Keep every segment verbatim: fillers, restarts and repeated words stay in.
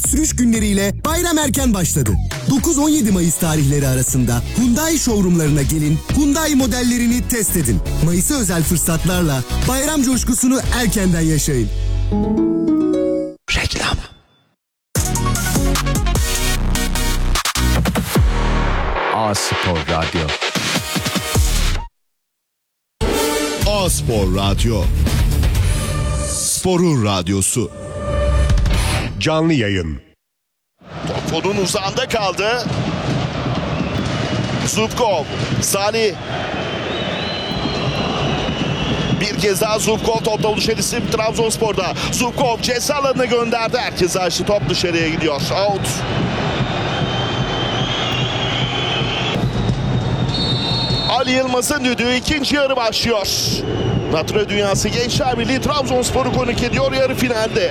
sürüş günleriyle bayram erken başladı. dokuz on yedi Mayıs tarihleri arasında Hyundai showroomlarına gelin, Hyundai modellerini test edin. Mayıs'a özel fırsatlarla bayram coşkusunu erkenden yaşayın. Reklam. A-Spor Radyo. A-Spor Radyo. Sporun radyosu. Canlı yayın. Top onun uzağında kaldı. Zubkov, Salih. Bir kez daha Zubkov topla oluşan isim Trabzonspor'da. Zubkov ceza alanına gönderdi. Herkes açtı, top dışarıya gidiyor. Out. Ali Yılmaz'ın düdüğü, ikinci yarı başlıyor. Natro Dünyası Gençler Birliği Trabzonspor'u konuk ediyor yarı finalde.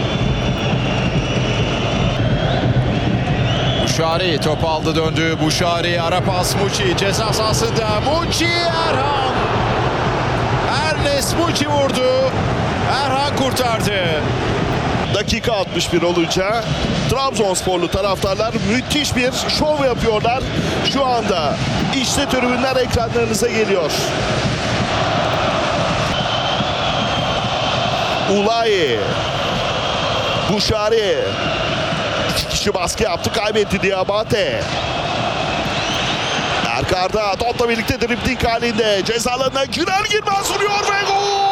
Buşari topu aldı, döndü. Buşari ara pas, Muçi ceza sahasında. Muçi, Erhan. Ernest Muçi vurdu. Erhan kurtardı. Dakika altmış bir olunca Trabzonsporlu taraftarlar müthiş bir şov yapıyorlar. Şu anda işte tribünler ekranlarınıza geliyor. Ulayi, Buşari, iki kişi baskı yaptı, kaybetti Diabate. Erkar'da topla birlikte dribling halinde ceza alanına girer girmez vuruyor ve gol!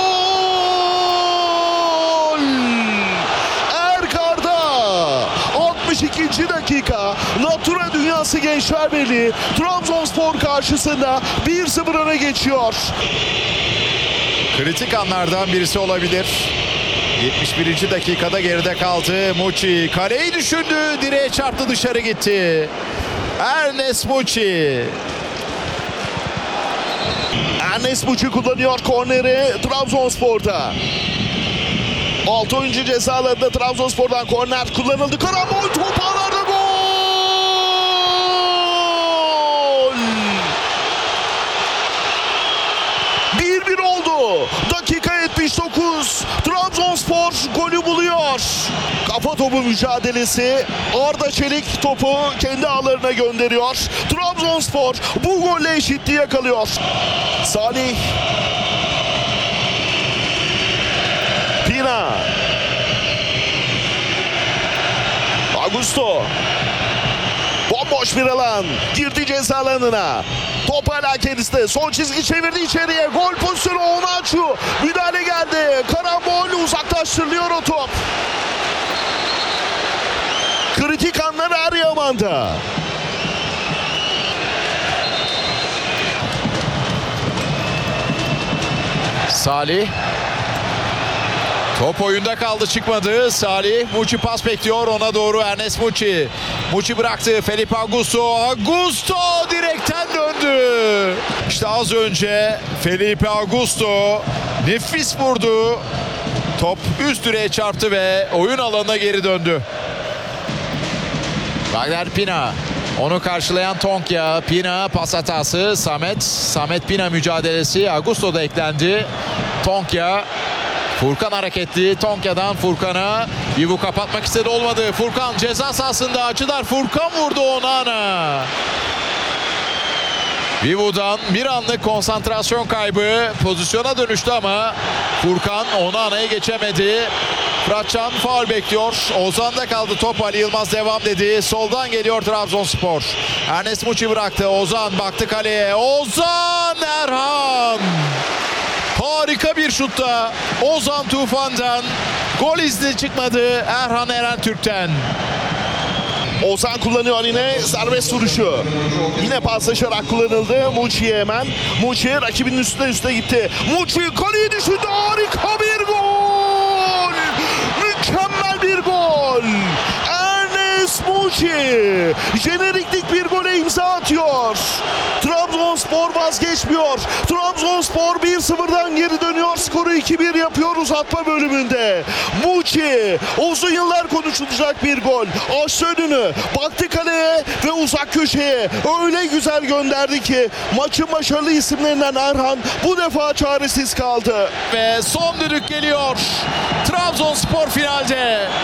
Erkar'da altmış ikinci dakika Natura Dünyası Gençler Birliği Trabzonspor karşısında bir sıfır öne geçiyor. Kritik anlardan birisi olabilir. yetmiş birinci dakikada geride kaldı. Muçi kaleyi düşündü, direğe çarptı, dışarı gitti. Ernest Muçi. Ernest Muçi kullanıyor korneri Trabzonspor'da. altı oyuncu ceza alanında Trabzonspor'dan korner kullanıldı. Karambol, top ağlarda, gol! bir bir oldu. Dakika yetmiş dokuz. Trabzonspor golü buluyor. Kafa topu mücadelesi. Arda Çelik topu kendi ağlarına gönderiyor. Trabzonspor bu golle eşitliği yakalıyor. Salih. Pina. Augusto. Bomboş bir alan. Girdi ceza alanına. Top hala kendisinde. Son çizgi çevirdi içeriye. Gol pozisyonu Onaçu. Müdahale geldi. Karambol, uzaklaştırılıyor o top. Kritik anlar Eryaman'da. Salih. Top oyunda kaldı, çıkmadı. Salih, Muçi pas bekliyor, ona doğru Ernest Muçi. Muçi bıraktı, Felipe Augusto. Augusto direkten döndü. İşte az önce Felipe Augusto nefis vurdu. Top üst direğe çarptı ve oyun alanına geri döndü. Wagner Pina. Onu karşılayan Tonkya. Pina pas hatası. Samet. Samet Pina mücadelesi. Augusto da eklendi. Tonkya. Furkan hareketli. Tonkya'dan Furkan'a. Vivu kapatmak istedi, olmadı. Furkan ceza sahasında açılar. Furkan vurdu Onana. Vivu'dan bir anlık konsantrasyon kaybı. Pozisyona dönüştü ama Furkan Onana'ya geçemedi. Fıratcan faul bekliyor. Ozan'da kaldı top. Ali Yılmaz devam dedi. Soldan geliyor Trabzonspor. Ernest Muçi bıraktı. Ozan baktı kaleye. Ozan, Erhan. Harika bir şutta Ozan Tufan'dan. Gol izni çıkmadı Erhan Eren Türk'ten. Ozan kullanıyor yine serbest vuruşu. Yine paslaşarak kullanıldı. Muçi'ye hemen. Muçi rakibinin üstüne üstüne gitti. Muçi kaleyi düşündü. Harika bir gol. Mükemmel bir gol. Ernest Muçi jeneriklik bir gole imza atıyor. Trabzonspor vazgeçmiyor. Trabzonspor bir sıfırdan geri dönüyor. Skoru iki bir yapıyor uzatma bölümünde. Muçi uzun yıllar konuşulacak bir gol. Açtı önünü. Baktı kaleye ve uzak köşeye. Öyle güzel gönderdi ki maçın başarılı isimlerinden Erhan bu defa çaresiz kaldı. Ve son düdük geliyor. Trabzonspor finalde.